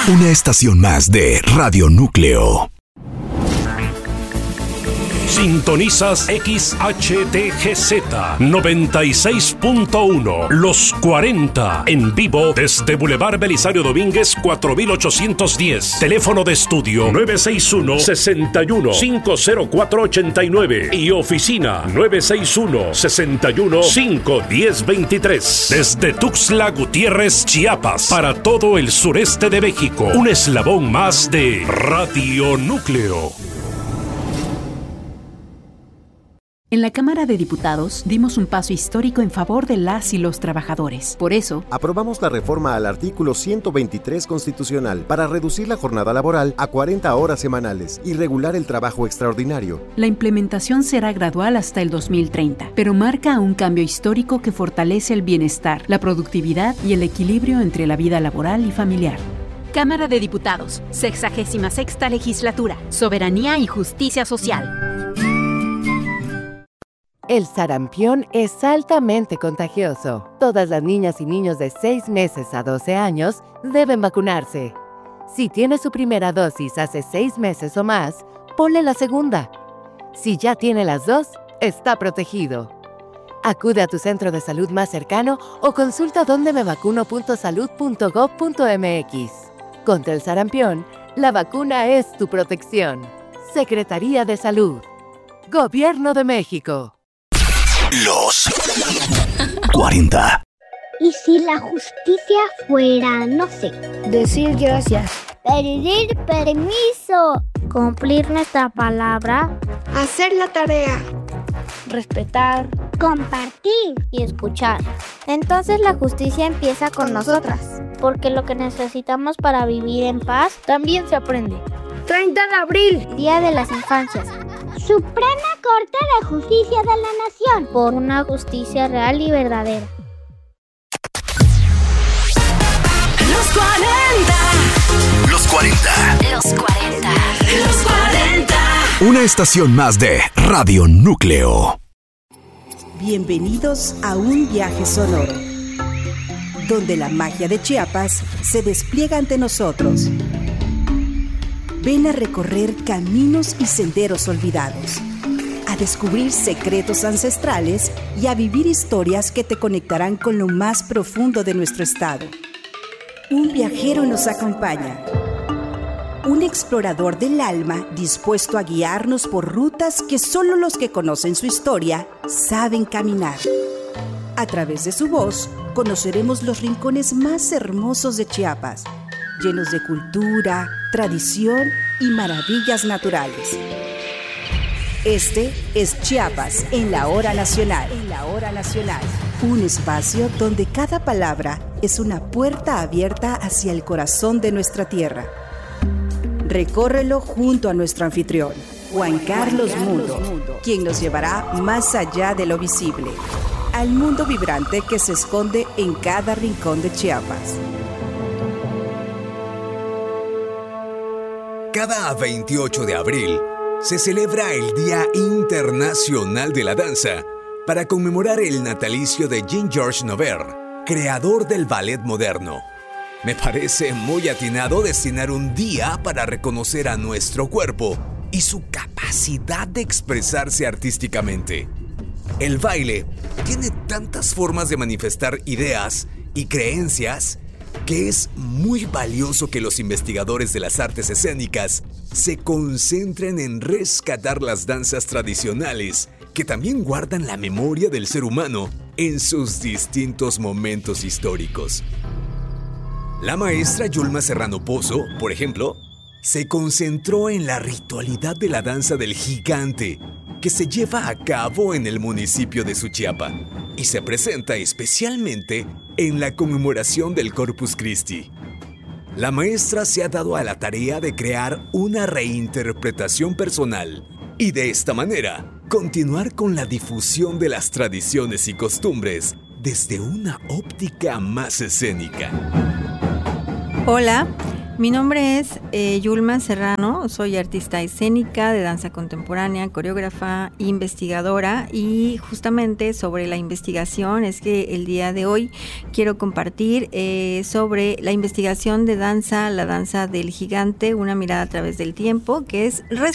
Una estación más de Radio Núcleo. Sintonizas XHTGZ 96.1 Los 40 en vivo desde Boulevard Belisario Domínguez 4810. Teléfono de estudio 961-61-50489 y oficina 961-61-51023. Desde Tuxtla Gutiérrez, Chiapas, para todo el sureste de México. Un eslabón más de Radio Núcleo. En la Cámara de Diputados dimos un paso histórico en favor de las y los trabajadores. Por eso, aprobamos la reforma al artículo 123 constitucional para reducir la jornada laboral a 40 horas semanales y regular el trabajo extraordinario. La implementación será gradual hasta el 2030, pero marca un cambio histórico que fortalece el bienestar, la productividad y el equilibrio entre la vida laboral y familiar. Cámara de Diputados, 66ª Legislatura, Soberanía y Justicia Social. El sarampión es altamente contagioso. Todas las niñas y niños de 6 meses a 12 años deben vacunarse. Si tiene su primera dosis hace 6 meses o más, ponle la segunda. Si ya tiene las dos, está protegido. Acude a tu centro de salud más cercano o consulta dondemevacuno.salud.gov.mx. Contra el sarampión, la vacuna es tu protección. Secretaría de Salud. Gobierno de México. Los 40. ¿Y si la justicia fuera, no sé, decir gracias, pedir permiso, cumplir nuestra palabra, hacer la tarea, respetar, compartir y escuchar? Entonces la justicia empieza con nosotras, porque lo que necesitamos para vivir en paz también se aprende. 30 de abril, Día de las Infancias. Suprema Corte de Justicia de la Nación, por una justicia real y verdadera. Los 40. Los 40. Los 40. Los 40. Una estación más de Radio Núcleo. Bienvenidos a un viaje sonoro, donde la magia de Chiapas se despliega ante nosotros. Ven a recorrer caminos y senderos olvidados, a descubrir secretos ancestrales y a vivir historias que te conectarán con lo más profundo de nuestro estado. Un viajero nos acompaña, un explorador del alma dispuesto a guiarnos por rutas que solo los que conocen su historia saben caminar. A través de su voz, conoceremos los rincones más hermosos de Chiapas, llenos de cultura, tradición y maravillas naturales. Este es Chiapas en la Hora Nacional. Un espacio donde cada palabra es una puerta abierta hacia el corazón de nuestra tierra. Recórrelo junto a nuestro anfitrión, Juan Carlos Mundo, quien nos llevará más allá de lo visible, al mundo vibrante que se esconde en cada rincón de Chiapas. Cada 28 de abril se celebra el Día Internacional de la Danza para conmemorar el natalicio de Jean-Georges Noverre, creador del ballet moderno. Me parece muy atinado destinar un día para reconocer a nuestro cuerpo y su capacidad de expresarse artísticamente. El baile tiene tantas formas de manifestar ideas y creencias que es muy valioso que los investigadores de las artes escénicas se concentren en rescatar las danzas tradicionales que también guardan la memoria del ser humano en sus distintos momentos históricos. La maestra Yulma Serrano Pozo, por ejemplo, se concentró en la ritualidad de la danza del gigante que se lleva a cabo en el municipio de Suchiapa y se presenta especialmente en la conmemoración del Corpus Christi. La maestra se ha dado a la tarea de crear una reinterpretación personal y de esta manera continuar con la difusión de las tradiciones y costumbres desde una óptica más escénica. Hola, Mi nombre es Yulma Serrano, soy artista escénica de danza contemporánea, coreógrafa, investigadora, y justamente sobre la investigación es que el día de hoy quiero compartir sobre la investigación de danza, la danza del gigante, una mirada a través del tiempo, que es